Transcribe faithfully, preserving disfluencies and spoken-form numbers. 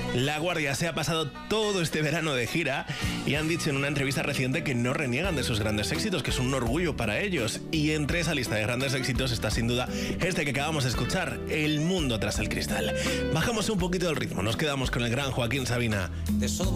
La Guardia se ha pasado todo este verano de gira y han dicho en una entrevista reciente que no reniegan de sus grandes éxitos, que es un orgullo para ellos. Y entre esa lista de grandes éxitos está sin duda este que acabamos de escuchar, El mundo tras el cristal. Bajamos un poquito el ritmo, nos quedamos con el gran Joaquín Sabina. De